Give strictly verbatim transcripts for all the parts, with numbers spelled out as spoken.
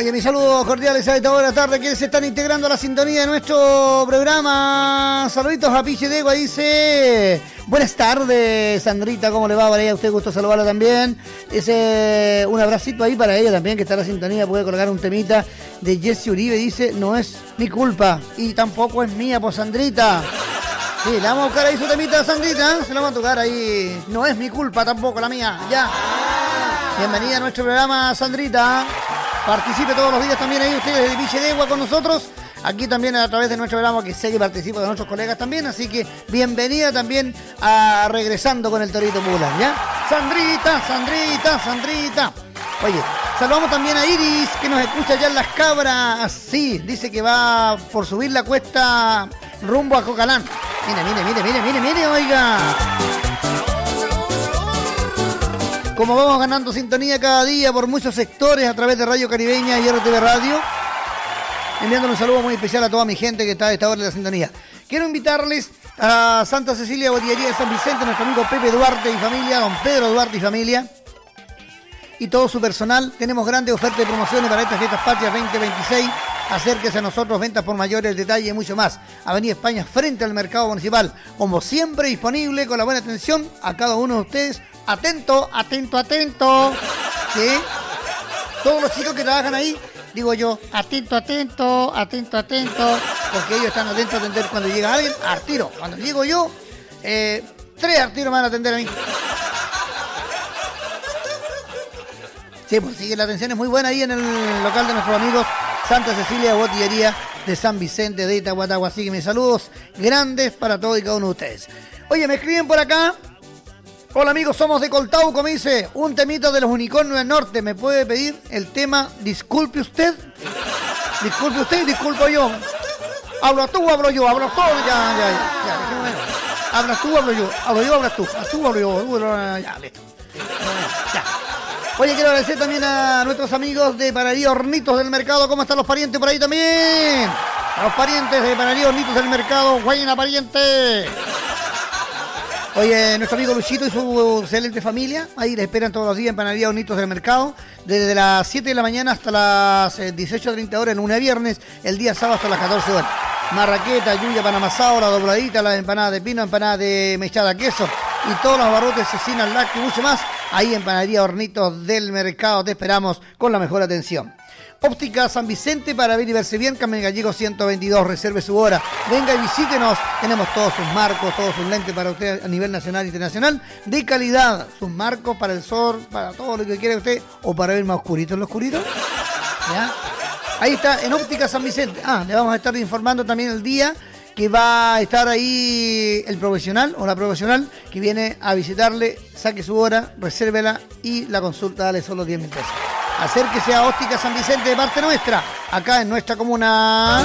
Oye, mis saludos cordiales a esta hora de la tarde, quienes se están integrando a la sintonía de nuestro programa. Saluditos a Piche de Egua, dice. Buenas tardes, Sandrita, ¿cómo le va? Para ella, usted gusto saludarla también. Dice, un abracito ahí para ella también, que está en la sintonía, puede colocar un temita de Jesse Uribe, dice, no es mi culpa y tampoco es mía, pues Sandrita. Sí, le vamos a buscar ahí su temita a Sandrita, ¿eh? Se la vamos a tocar ahí. No es mi culpa tampoco, la mía, ya. Bienvenida a nuestro programa, Sandrita. Participe todos los días también ahí ustedes de Piche de Egua con nosotros. Aquí también a través de nuestro programa, que sé que participa de nuestros colegas también. Así que bienvenida también a Regresando con el Torito Mulan, ¿ya? Sandrita, Sandrita, Sandrita. Oye, saludamos también a Iris, que nos escucha ya en Las Cabras. Sí, dice que va por subir la cuesta rumbo a Cocalán. Mire, mire, mire, mire, mire, mire, oiga. Como vamos ganando sintonía cada día por muchos sectores a través de Radio Caribeña y R T V Radio, enviándole un saludo muy especial a toda mi gente que está a esta hora de la sintonía. Quiero invitarles a Santa Cecilia Botillería de San Vicente, nuestro amigo Pepe Duarte y familia, don Pedro Duarte y familia, y todo su personal. Tenemos grandes ofertas de promociones para estas fiestas patrias veinte veintiséis. Acérquese a nosotros, ventas por mayores, detalle y mucho más. Avenida España, frente al Mercado Municipal. Como siempre, disponible con la buena atención a cada uno de ustedes. Atento, atento, atento. ¿Sí? Todos los chicos que trabajan ahí, digo yo, atento, atento, atento, atento. Porque ellos están atentos a atender cuando llega alguien, al tiro. Cuando llego yo, eh, tres al tiro me van a atender a mí. Sí, pues sí, la atención es muy buena ahí en el local de nuestros amigos Santa Cecilia Botillería de San Vicente de Itahuatagua. Así que mis saludos grandes para todos y cada uno de ustedes. Oye, me escriben por acá. Hola amigos, somos de Coltauco, me dice, un temito de los unicornios del norte. ¿Me puede pedir el tema Disculpe usted? Disculpe usted, disculpo yo. Hablo tú, hablo yo, hablo tú, ya, ya, ya, ya. Hablas tú, hablo yo, hablo yo, hablas tú, tú, hablo yo, ya, listo. Ya. Oye, quiero agradecer también a nuestros amigos de Panadería Hornitos del Mercado. ¿Cómo están los parientes por ahí también? A los parientes de Panadería Hornitos del Mercado. Buena pariente. Oye, nuestro amigo Luchito y su excelente familia, ahí les esperan todos los días en Panadería Hornitos del Mercado, desde las siete de la mañana hasta las dieciocho treinta horas, el lunes a viernes, el día sábado hasta las catorce horas. Marraqueta, yuya, panamasao, la dobladita, las empanadas de pino, empanadas de mechada queso y todos los barrotes, cecinas, lácteos y mucho más, ahí en Panadería Hornitos del Mercado. Te esperamos con la mejor atención. Óptica San Vicente, para ver y verse bien, Carmen Gallego ciento veintidós, reserve su hora. Venga y visítenos, tenemos todos sus marcos, todos sus lentes para usted a nivel nacional e internacional, de calidad, sus marcos para el sol, para todo lo que quiera usted, o para ver más oscurito en lo oscurito. ¿Ya? Ahí está, en Óptica San Vicente. Ah, le vamos a estar informando también el día que va a estar ahí el profesional o la profesional que viene a visitarle. Saque su hora, resérvela y la consulta dale solo diez mil pesos. Acérquese a Óptica San Vicente de parte nuestra, acá en nuestra comuna.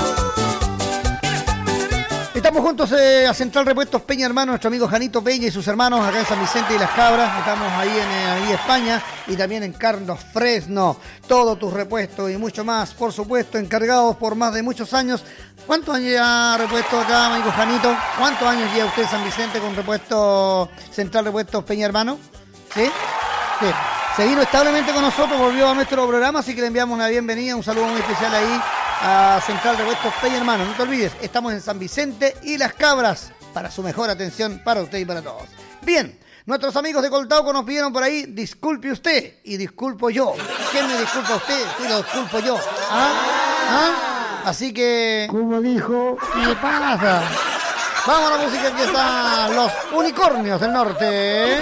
Estamos juntos eh, a Central Repuestos Peña Hermano, nuestro amigo Janito Peña y sus hermanos acá en San Vicente y Las Cabras. Estamos ahí en eh, ahí España y también en Carlos Fresno. Todos tus repuestos y mucho más, por supuesto, encargados por más de muchos años. ¿Cuántos años ya repuesto acá, amigo Janito? ¿Cuántos años lleva usted en San Vicente con repuesto Central Repuestos Peña Hermano? ¿Sí? Sí. Se vino establemente con nosotros, volvió a nuestro programa, así que le enviamos una bienvenida, un saludo muy especial ahí a Central Repuestos Peña Hermano. No te olvides, estamos en San Vicente y Las Cabras para su mejor atención para usted y para todos. Bien, nuestros amigos de Coltauco nos pidieron por ahí, disculpe usted y disculpo yo. ¿Quién me disculpa usted? Sí, lo disculpo yo. ¿Ah? ¿Ah? Así que... ¿Cómo dijo? ¿Qué pasa? Vamos a la música, aquí están los unicornios del norte.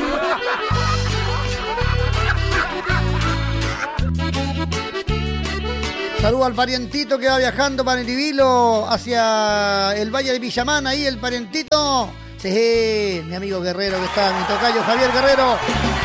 Saludo al parientito que va viajando para el Ibilo hacia el Valle de Villamán, ahí el parientito. Sí, mi amigo Guerrero que está, mi tocayo Javier Guerrero.